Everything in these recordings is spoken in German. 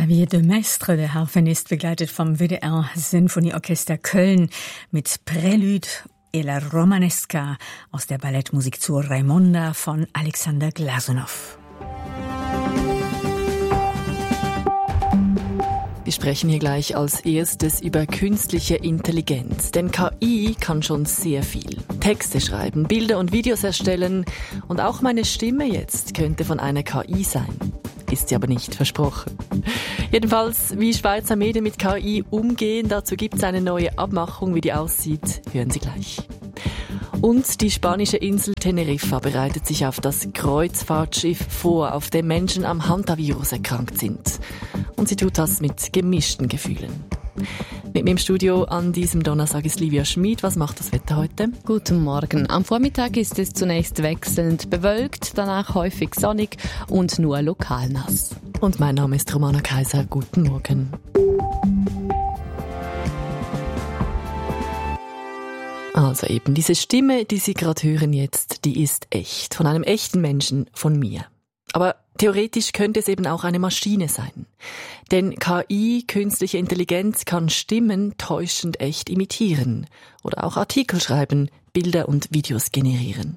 Xavier de Maistre, der Harfenist, begleitet vom WDR Sinfonieorchester Köln mit Prelude et la Romanesca aus der Ballettmusik zu Raimonda von Alexander Glasunow. Wir sprechen hier gleich als erstes über künstliche Intelligenz. Denn KI kann schon sehr viel. Texte schreiben, Bilder und Videos erstellen. Und auch meine Stimme jetzt könnte von einer KI sein. Ist sie aber nicht, versprochen. Jedenfalls, wie Schweizer Medien mit KI umgehen, dazu gibt es eine neue Abmachung. Wie die aussieht, hören Sie gleich. Und die spanische Insel Teneriffa bereitet sich auf das Kreuzfahrtschiff vor, auf dem Menschen am Hantavirus erkrankt sind. Und sie tut das mit gemischten Gefühlen. Mit mir im Studio an diesem Donnerstag ist Livia Schmid. Was macht das Wetter heute? Guten Morgen. Am Vormittag ist es zunächst wechselnd bewölkt, danach häufig sonnig und nur lokal nass. Und mein Name ist Romana Kaiser. Guten Morgen. Also eben, diese Stimme, die Sie gerade hören jetzt, die ist echt. Von einem echten Menschen, von mir. Aber theoretisch könnte es eben auch eine Maschine sein. Denn KI, künstliche Intelligenz, kann Stimmen täuschend echt imitieren. Oder auch Artikel schreiben, Bilder und Videos generieren.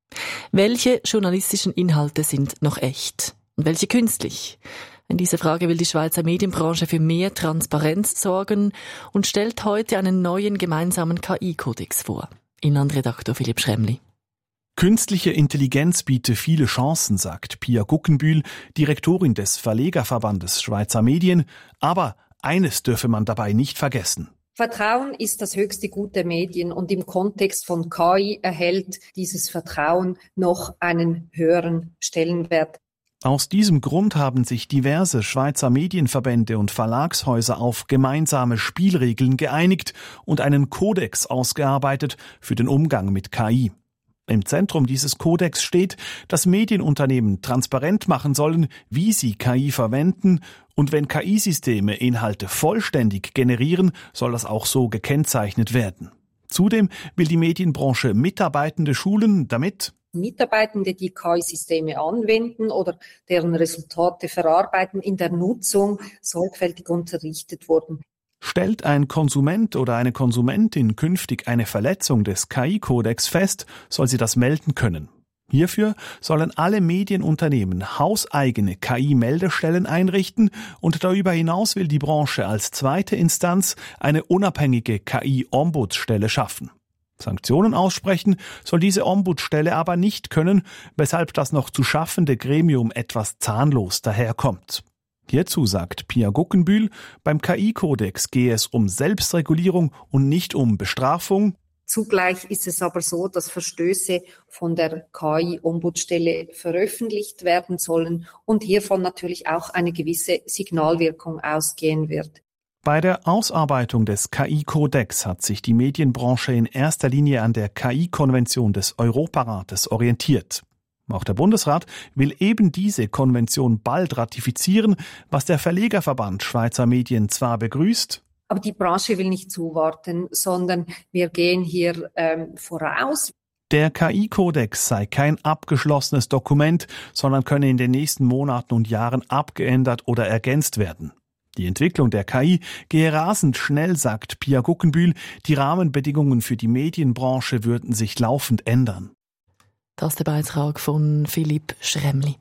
Welche journalistischen Inhalte sind noch echt? Und welche künstlich? In dieser Frage will die Schweizer Medienbranche für mehr Transparenz sorgen und stellt heute einen neuen gemeinsamen KI-Kodex vor. Inlandredaktor Philipp Schremli. Künstliche Intelligenz biete viele Chancen, sagt Pia Guggenbühl, Direktorin des Verlegerverbandes Schweizer Medien. Aber eines dürfe man dabei nicht vergessen. Vertrauen ist das höchste Gut der Medien und im Kontext von KI erhält dieses Vertrauen noch einen höheren Stellenwert. Aus diesem Grund haben sich diverse Schweizer Medienverbände und Verlagshäuser auf gemeinsame Spielregeln geeinigt und einen Kodex ausgearbeitet für den Umgang mit KI. Im Zentrum dieses Kodex steht, dass Medienunternehmen transparent machen sollen, wie sie KI verwenden, und wenn KI-Systeme Inhalte vollständig generieren, soll das auch so gekennzeichnet werden. Zudem will die Medienbranche Mitarbeitende schulen, damit Mitarbeitende, die KI-Systeme anwenden oder deren Resultate verarbeiten, in der Nutzung sorgfältig unterrichtet wurden. Stellt ein Konsument oder eine Konsumentin künftig eine Verletzung des KI-Kodex fest, soll sie das melden können. Hierfür sollen alle Medienunternehmen hauseigene KI-Meldestellen einrichten und darüber hinaus will die Branche als zweite Instanz eine unabhängige KI-Ombudsstelle schaffen. Sanktionen aussprechen soll diese Ombudsstelle aber nicht können, weshalb das noch zu schaffende Gremium etwas zahnlos daherkommt. Hierzu sagt Pia Guggenbühl, beim KI-Kodex gehe es um Selbstregulierung und nicht um Bestrafung. Zugleich ist es aber so, dass Verstöße von der KI-Ombudsstelle veröffentlicht werden sollen und hiervon natürlich auch eine gewisse Signalwirkung ausgehen wird. Bei der Ausarbeitung des KI-Kodex hat sich die Medienbranche in erster Linie an der KI-Konvention des Europarates orientiert. Auch der Bundesrat will eben diese Konvention bald ratifizieren, was der Verlegerverband Schweizer Medien zwar begrüßt. Aber die Branche will nicht zuwarten, sondern wir gehen hier voraus. Der KI-Kodex sei kein abgeschlossenes Dokument, sondern könne in den nächsten Monaten und Jahren abgeändert oder ergänzt werden. Die Entwicklung der KI gehe rasend schnell, sagt Pia Guggenbühl. Die Rahmenbedingungen für die Medienbranche würden sich laufend ändern. Das ist der Beitrag von Philipp Schremli.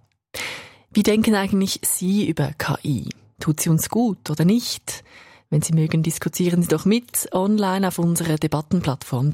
Wie denken eigentlich Sie über KI? Tut sie uns gut oder nicht? Wenn Sie mögen, diskutieren Sie doch mit online auf unserer Debattenplattform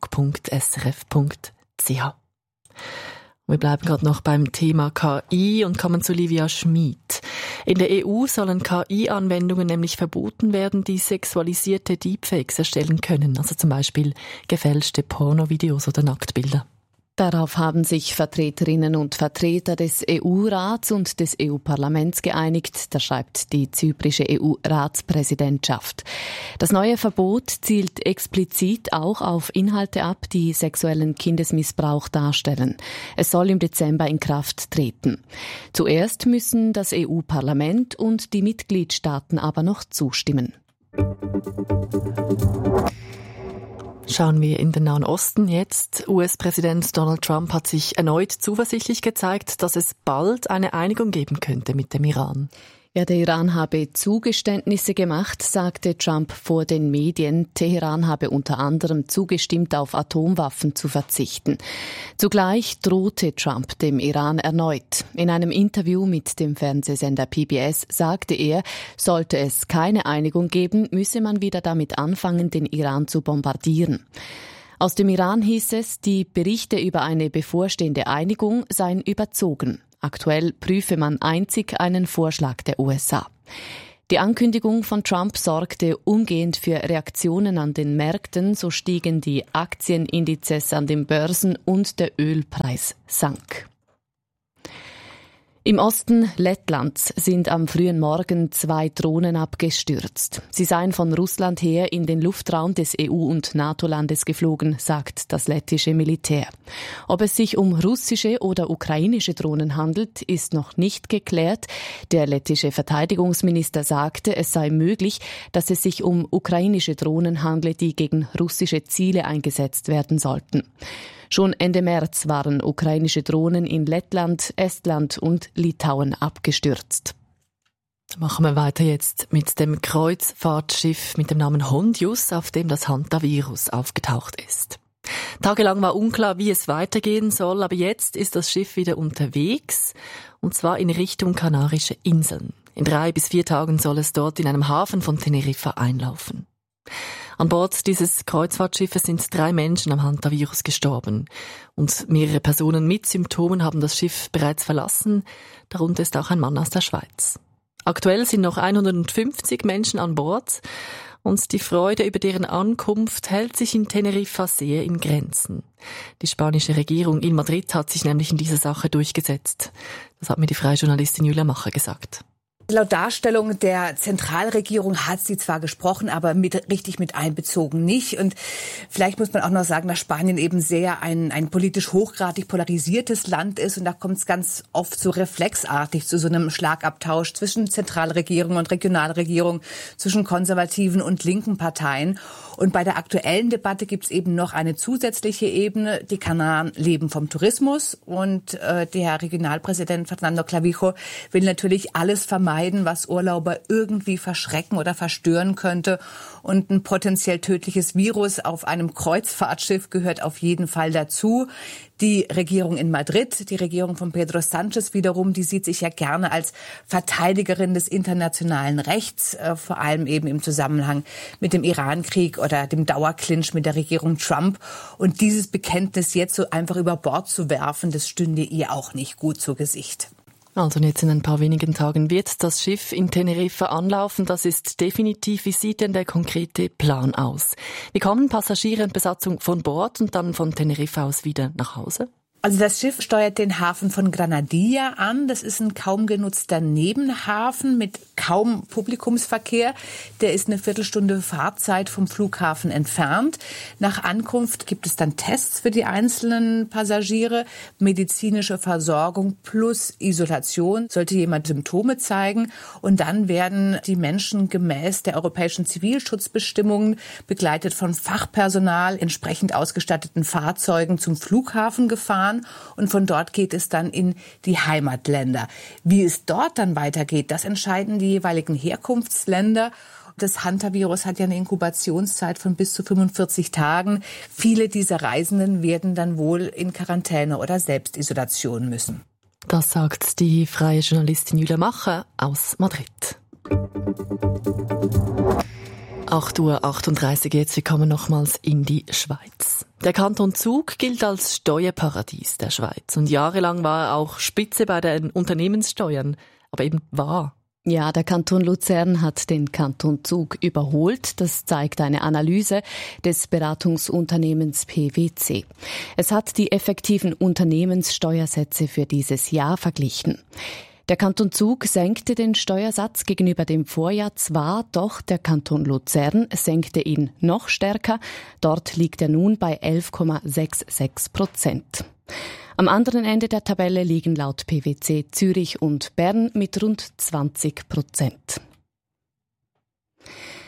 dialog.srf.ch. Wir bleiben gerade noch beim Thema KI und kommen zu Livia Schmid. In der EU sollen KI-Anwendungen nämlich verboten werden, die sexualisierte Deepfakes erstellen können, also zum Beispiel gefälschte Pornovideos oder Nacktbilder. Darauf haben sich Vertreterinnen und Vertreter des EU-Rats und des EU-Parlaments geeinigt, das schreibt die zyprische EU-Ratspräsidentschaft. Das neue Verbot zielt explizit auch auf Inhalte ab, die sexuellen Kindesmissbrauch darstellen. Es soll im Dezember in Kraft treten. Zuerst müssen das EU-Parlament und die Mitgliedstaaten aber noch zustimmen. Schauen wir in den Nahen Osten jetzt. US-Präsident Donald Trump hat sich erneut zuversichtlich gezeigt, dass es bald eine Einigung geben könnte mit dem Iran. Ja, der Iran habe Zugeständnisse gemacht, sagte Trump vor den Medien. Teheran habe unter anderem zugestimmt, auf Atomwaffen zu verzichten. Zugleich drohte Trump dem Iran erneut. In einem Interview mit dem Fernsehsender PBS sagte er, sollte es keine Einigung geben, müsse man wieder damit anfangen, den Iran zu bombardieren. Aus dem Iran hieß es, die Berichte über eine bevorstehende Einigung seien überzogen. Aktuell prüfe man einzig einen Vorschlag der USA. Die Ankündigung von Trump sorgte umgehend für Reaktionen an den Märkten, so stiegen die Aktienindizes an den Börsen und der Ölpreis sank. Im Osten Lettlands sind am frühen Morgen 2 Drohnen abgestürzt. Sie seien von Russland her in den Luftraum des EU- und NATO-Landes geflogen, sagt das lettische Militär. Ob es sich um russische oder ukrainische Drohnen handelt, ist noch nicht geklärt. Der lettische Verteidigungsminister sagte, es sei möglich, dass es sich um ukrainische Drohnen handle, die gegen russische Ziele eingesetzt werden sollten. Schon Ende März waren ukrainische Drohnen in Lettland, Estland und Litauen abgestürzt. Machen wir weiter jetzt mit dem Kreuzfahrtschiff mit dem Namen Hondius, auf dem das Hantavirus aufgetaucht ist. Tagelang war unklar, wie es weitergehen soll, aber jetzt ist das Schiff wieder unterwegs, und zwar in Richtung Kanarische Inseln. In 3 bis 4 Tagen soll es dort in einem Hafen von Teneriffa einlaufen. An Bord dieses Kreuzfahrtschiffes sind 3 Menschen am Hantavirus gestorben. Und mehrere Personen mit Symptomen haben das Schiff bereits verlassen. Darunter ist auch ein Mann aus der Schweiz. Aktuell sind noch 150 Menschen an Bord. Und die Freude über deren Ankunft hält sich in Teneriffa sehr in Grenzen. Die spanische Regierung in Madrid hat sich nämlich in dieser Sache durchgesetzt. Das hat mir die freie Journalistin Julia Macher gesagt. Laut Darstellung der Zentralregierung hat sie zwar gesprochen, aber richtig mit einbezogen nicht. Und vielleicht muss man auch noch sagen, dass Spanien eben sehr ein politisch hochgradig polarisiertes Land ist. Und da kommt es ganz oft so reflexartig zu so einem Schlagabtausch zwischen Zentralregierung und Regionalregierung, zwischen konservativen und linken Parteien. Und bei der aktuellen Debatte gibt es eben noch eine zusätzliche Ebene. Die Kanaren leben vom Tourismus. Und der Regionalpräsident Fernando Clavijo will natürlich alles vermeiden, was Urlauber irgendwie verschrecken oder verstören könnte. Und ein potenziell tödliches Virus auf einem Kreuzfahrtschiff gehört auf jeden Fall dazu. Die Regierung in Madrid, die Regierung von Pedro Sánchez wiederum, die sieht sich ja gerne als Verteidigerin des internationalen Rechts, vor allem eben im Zusammenhang mit dem Irankrieg oder dem Dauerclinch mit der Regierung Trump. Und dieses Bekenntnis jetzt so einfach über Bord zu werfen, das stünde ihr auch nicht gut zu Gesicht. Also jetzt in ein paar wenigen Tagen wird das Schiff in Teneriffa anlaufen. Das ist definitiv. Wie sieht denn der konkrete Plan aus? Wie kommen Passagiere und Besatzung von Bord und dann von Teneriffa aus wieder nach Hause? Also das Schiff steuert den Hafen von Granadilla an. Das ist ein kaum genutzter Nebenhafen mit kaum Publikumsverkehr. Der ist eine Viertelstunde Fahrzeit vom Flughafen entfernt. Nach Ankunft gibt es dann Tests für die einzelnen Passagiere, medizinische Versorgung plus Isolation, sollte jemand Symptome zeigen. Und dann werden die Menschen gemäß der europäischen Zivilschutzbestimmungen begleitet von Fachpersonal, entsprechend ausgestatteten Fahrzeugen zum Flughafen gefahren. Und von dort geht es dann in die Heimatländer. Wie es dort dann weitergeht, das entscheiden die jeweiligen Herkunftsländer. Das Hantavirus hat ja eine Inkubationszeit von bis zu 45 Tagen. Viele dieser Reisenden werden dann wohl in Quarantäne oder Selbstisolation müssen. Das sagt die freie Journalistin Julia Macher aus Madrid. 8:38 Uhr jetzt, wir kommen nochmals in die Schweiz. Der Kanton Zug gilt als Steuerparadies der Schweiz und jahrelang war er auch Spitze bei den Unternehmenssteuern, aber eben wahr. Ja, der Kanton Luzern hat den Kanton Zug überholt. Das zeigt eine Analyse des Beratungsunternehmens PwC. Es hat die effektiven Unternehmenssteuersätze für dieses Jahr verglichen. Der Kanton Zug senkte den Steuersatz gegenüber dem Vorjahr zwar, doch der Kanton Luzern senkte ihn noch stärker. Dort liegt er nun bei 11,66%. Am anderen Ende der Tabelle liegen laut PwC Zürich und Bern mit rund 20%.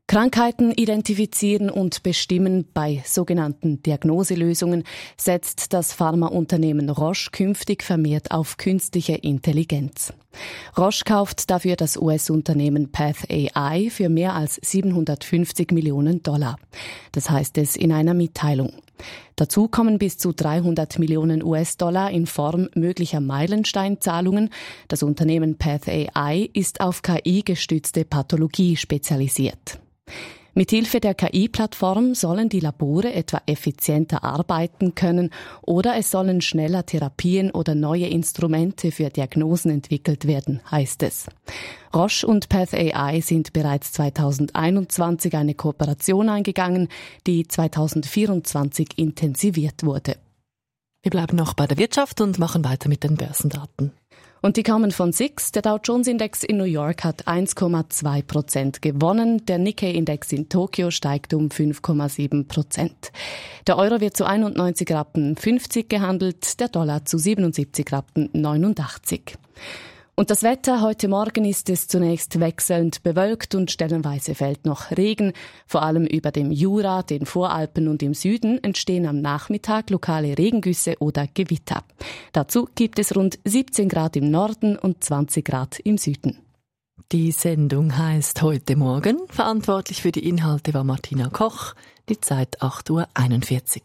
Krankheiten identifizieren und bestimmen bei sogenannten Diagnoselösungen setzt das Pharmaunternehmen Roche künftig vermehrt auf künstliche Intelligenz. Roche kauft dafür das US-Unternehmen PathAI für mehr als $750 Millionen. Das heißt es in einer Mitteilung. Dazu kommen bis zu $300 Millionen in Form möglicher Meilensteinzahlungen. Das Unternehmen PathAI ist auf KI-gestützte Pathologie spezialisiert. Mithilfe der KI-Plattform sollen die Labore etwa effizienter arbeiten können oder es sollen schneller Therapien oder neue Instrumente für Diagnosen entwickelt werden, heißt es. Roche und PathAI sind bereits 2021 eine Kooperation eingegangen, die 2024 intensiviert wurde. Wir bleiben noch bei der Wirtschaft und machen weiter mit den Börsendaten. Und die kamen von SIX. Der Dow-Jones-Index in New York hat 1,2% gewonnen. Der Nikkei-Index in Tokio steigt um 5,7%. Der Euro wird zu 91,50 Rappen gehandelt, der Dollar zu 77,89 Rappen. Und das Wetter, heute Morgen ist es zunächst wechselnd bewölkt und stellenweise fällt noch Regen. Vor allem über dem Jura, den Voralpen und im Süden entstehen am Nachmittag lokale Regengüsse oder Gewitter. Dazu gibt es rund 17 Grad im Norden und 20 Grad im Süden. Die Sendung heißt Heute Morgen. Verantwortlich für die Inhalte war Martina Koch. Die Zeit 8:41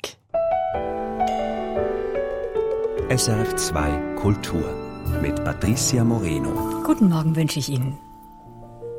Uhr. SRF 2 Kultur mit Patricia Moreno. Guten Morgen wünsche ich Ihnen.